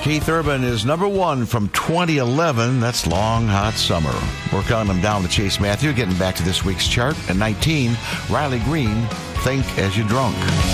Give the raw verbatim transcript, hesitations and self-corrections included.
Keith Urban is number one from twenty eleven. That's Long Hot Summer. We're counting them down to Chase Matthew. Getting back to this week's chart. At nineteen, Riley Green, Think As You Drunk.